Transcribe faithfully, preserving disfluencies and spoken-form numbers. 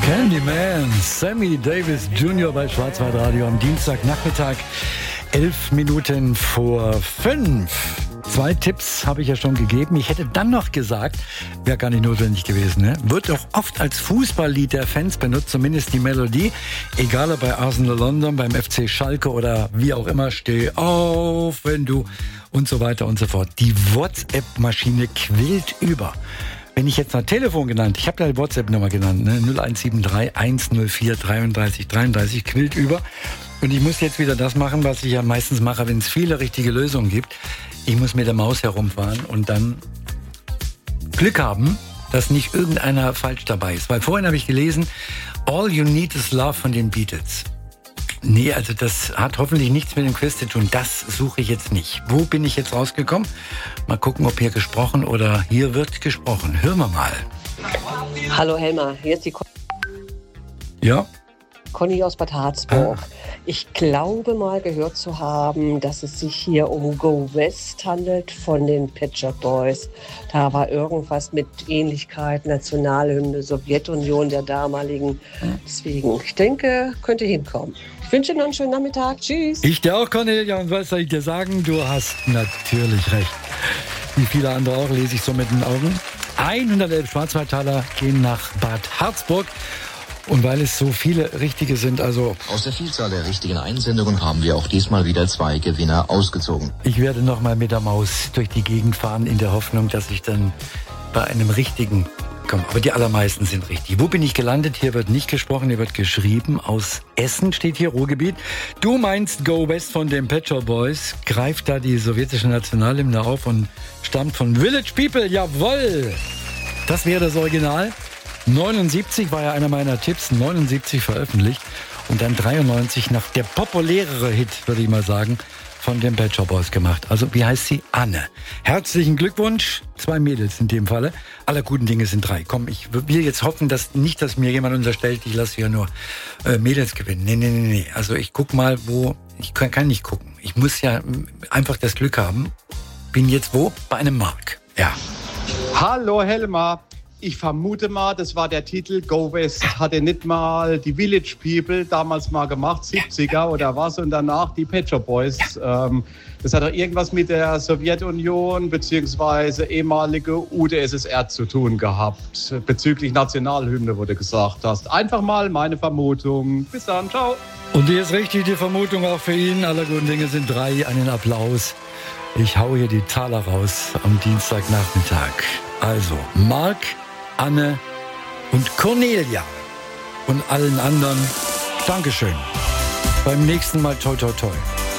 Candyman, Sammy Davis Junior bei Schwarzwaldradio am Dienstagnachmittag, elf Minuten vor fünf. Zwei Tipps habe ich ja schon gegeben. Ich hätte dann noch gesagt, wäre gar nicht notwendig gewesen, ne? Wird doch oft als Fußballlied der Fans benutzt, zumindest die Melodie. Egal ob bei Arsenal London, beim F C Schalke oder wie auch immer, steh auf, wenn du und so weiter und so fort. Die WhatsApp-Maschine quillt über. Wenn ich jetzt mal Telefon genannt, ich habe da die WhatsApp-Nummer genannt, ne? null eins sieben drei eins null vier dreiunddreißig dreiunddreißig, quillt über. Und ich muss jetzt wieder das machen, was ich ja meistens mache, wenn es viele richtige Lösungen gibt. Ich muss mit der Maus herumfahren und dann Glück haben, dass nicht irgendeiner falsch dabei ist. Weil vorhin habe ich gelesen, All You Need Is Love von den Beatles. Nee, also das hat hoffentlich nichts mit dem Quiz zu tun. Das suche ich jetzt nicht. Wo bin ich jetzt rausgekommen? Mal gucken, ob hier gesprochen oder hier wird gesprochen. Hören wir mal. Hallo Helma, hier ist die Con- Ja? Conny aus Bad Harzburg. Ah. Ich glaube mal gehört zu haben, dass es sich hier um Go West handelt von den Pet Shop Boys. Da war irgendwas mit Ähnlichkeit, Nationalhymne, Sowjetunion der damaligen. Deswegen, ich denke, könnte hinkommen. Ich wünsche Ihnen noch einen schönen Nachmittag. Tschüss. Ich dir auch, Cornelia. Und was soll ich dir sagen? Du hast natürlich recht. Wie viele andere auch, lese ich so mit den Augen. hundertelf Schwarzwaldtaler gehen nach Bad Harzburg. Und weil es so viele richtige sind, also... Aus der Vielzahl der richtigen Einsendungen haben wir auch diesmal wieder zwei Gewinner ausgezogen. Ich werde nochmal mit der Maus durch die Gegend fahren, in der Hoffnung, dass ich dann bei einem richtigen komme. Aber die allermeisten sind richtig. Wo bin ich gelandet? Hier wird nicht gesprochen, hier wird geschrieben. Aus Essen steht hier, Ruhrgebiet. Du meinst Go West von den Pet Shop Boys. Greift da die sowjetische Nationalhymne auf und stammt von Village People. Jawohl! Das wäre das Original. neunundsiebzig war ja einer meiner Tipps, neunundsiebzig veröffentlicht und dann dreiundneunzig nach der populärere Hit, würde ich mal sagen, von den Pet Shop Boys gemacht. Also wie heißt sie? Anne. Herzlichen Glückwunsch, zwei Mädels in dem Falle. Aller guten Dinge sind drei. Komm, ich will jetzt hoffen, dass nicht, dass mir jemand unterstellt, ich lasse hier nur äh, Mädels gewinnen. Nee, nee, nee, nee. Also ich guck mal, wo, ich kann, kann nicht gucken. Ich muss ja einfach das Glück haben. Bin jetzt wo? Bei einem Mark. Ja. Hallo Helma. Ich vermute mal, das war der Titel. Go West hatte nicht mal die Village People damals mal gemacht, siebziger oder was, und danach die Pet Shop Boys. Ähm, das hat doch irgendwas mit der Sowjetunion bzw. ehemalige U d S S R zu tun gehabt. Bezüglich Nationalhymne, wo du gesagt hast. Einfach mal meine Vermutung. Bis dann, ciao. Und die ist richtig, die Vermutung auch für ihn. Aller guten Dinge sind drei. Einen Applaus. Ich hau hier die Taler raus am Dienstagnachmittag. Also, Mark, Anne und Cornelia und allen anderen. Dankeschön. Beim nächsten Mal toi toi toi.